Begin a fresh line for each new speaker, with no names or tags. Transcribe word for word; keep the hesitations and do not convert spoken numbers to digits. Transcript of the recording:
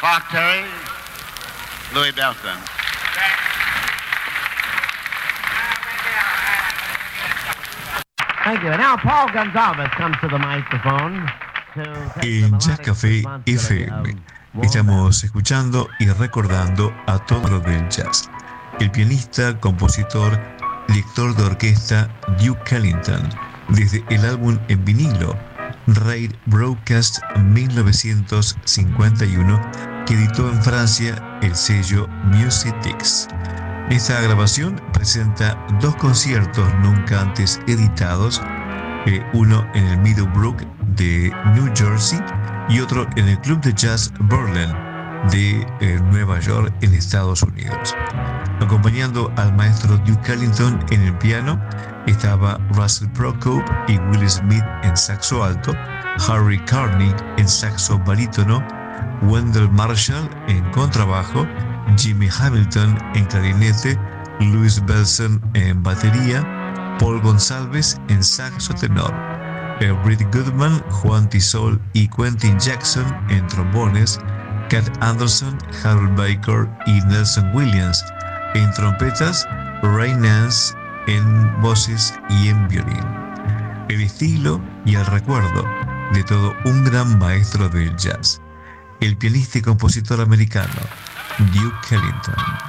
Clark Terry, Louis Bellson.
Thank you. And now Paul Gonzalez comes to the microphone.
En Jazz Café F M estamos escuchando y recordando a todos los del jazz. El pianista, compositor, director de orquesta Duke Ellington, desde el álbum en vinilo Rare Broadcast mil novecientos cincuenta y uno, que editó en Francia el sello Musitix. Esta grabación presenta dos conciertos nunca antes editados, eh, uno en el Meadowbrook de New Jersey y otro en el Club de Jazz Berlin de eh, Nueva York en Estados Unidos. Acompañando al maestro Duke Ellington en el piano estaba Russell Prokop y Will Smith en saxo alto, Harry Carney en saxo barítono, Wendell Marshall en contrabajo, Jimmy Hamilton en clarinete, Louis Bellson en batería, Paul González en saxo tenor, Britt Goodman, Juan Tisol y Quentin Jackson en trombones, Cat Anderson, Harold Baker y Nelson Williams en trompetas, Ray Nance en voces y en violín. El estilo y el recuerdo de todo un gran maestro del jazz, el pianista y compositor americano Duke Ellington.